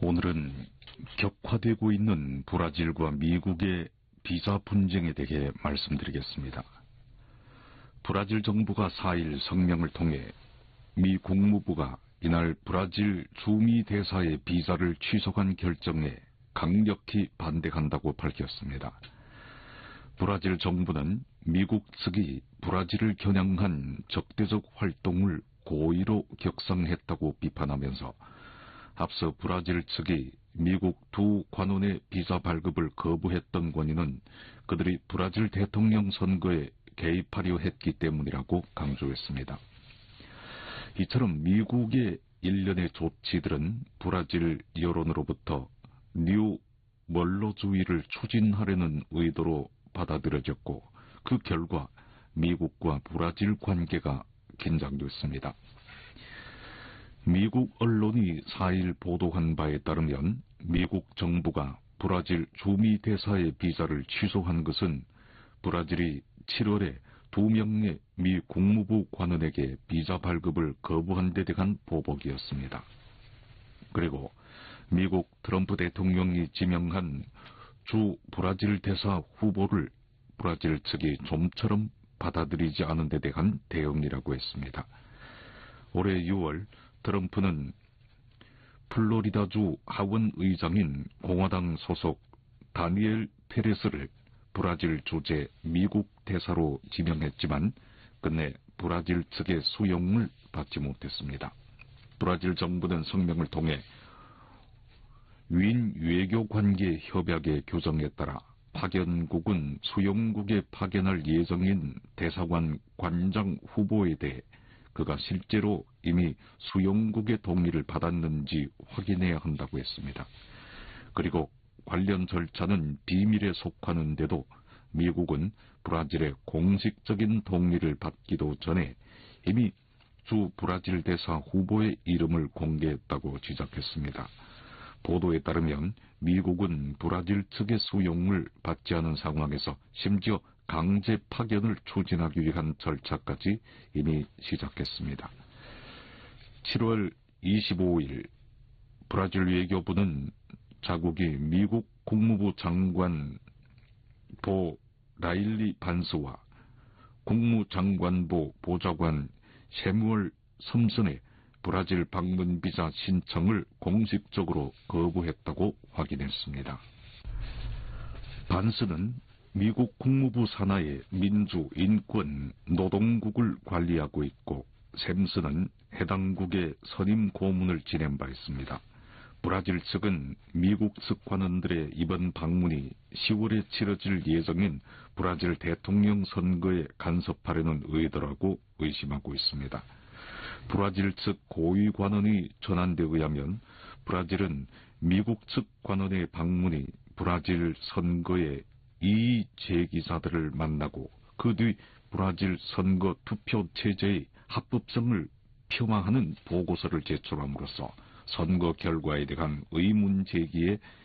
오늘은 격화되고 있는 브라질과 미국의 비자 분쟁에 대해 말씀드리겠습니다. 브라질 정부가 4일 성명을 통해 미 국무부가 이날 브라질 주미 대사의 비자를 취소한 결정에 강력히 반대한다고 밝혔습니다. 브라질 정부는 미국 측이 브라질을 겨냥한 적대적 활동을 고의로 격상했다고 비판하면서 앞서 브라질 측이 미국 두 관원의 비자 발급을 거부했던 원인은 그들이 브라질 대통령 선거에 개입하려 했기 때문이라고 강조했습니다. 이처럼 미국의 일련의 조치들은 브라질 여론으로부터 뉴 멀로주의를 추진하려는 의도로 받아들여졌고, 그 결과 미국과 브라질 관계가 긴장됐습니다. 미국 언론이 4일 보도한 바에 따르면 미국 정부가 브라질 주미 대사의 비자를 취소한 것은 브라질이 7월에 2명의 미 국무부 관원에게 비자 발급을 거부한 데 대한 보복이었습니다. 그리고 미국 트럼프 대통령이 지명한 주 브라질 대사 후보를 브라질 측이 좀처럼 받아들이지 않은 데 대한 대응이라고 했습니다. 올해 6월 트럼프는 플로리다주 하원 의장인 공화당 소속 다니엘 페레스를 브라질 주재 미국 대사로 지명했지만 끝내 브라질 측의 수용을 받지 못했습니다. 브라질 정부는 성명을 통해 윈 외교관계 협약의 규정에 따라 파견국은 수용국에 파견할 예정인 대사관 관장 후보에 대해 그가 실제로 이미 수용국의 동의를 받았는지 확인해야 한다고 했습니다. 그리고 관련 절차는 비밀에 속하는데도 미국은 브라질의 공식적인 동의를 받기도 전에 이미 주 브라질 대사 후보의 이름을 공개했다고 지적했습니다. 보도에 따르면 미국은 브라질 측의 수용을 받지 않은 상황에서 심지어 강제 파견을 추진하기 위한 절차까지 이미 시작했습니다. 7월 25일 브라질 외교부는 자국이 미국 국무부 장관 보 라일리 반스와 국무장관부 보좌관 셰무얼 썸슨의 브라질 방문 비자 신청을 공식적으로 거부했다고 확인했습니다. 반스는 미국 국무부 산하의 민주, 인권, 노동국을 관리하고 있고 샘슨은 해당 국의 선임 고문을 지낸 바 있습니다. 브라질 측은 미국 측 관원들의 이번 방문이 10월에 치러질 예정인 브라질 대통령 선거에 간섭하려는 의도라고 의심하고 있습니다. 브라질 측 고위 관원의 전한대에 의하면 브라질은 미국 측 관원의 방문이 브라질 선거의 이의 제기자들을 만나고 그 뒤 브라질 선거 투표 체제의 합법성을 폄하하는 보고서를 제출함으로써 선거 결과에 대한 의문 제기에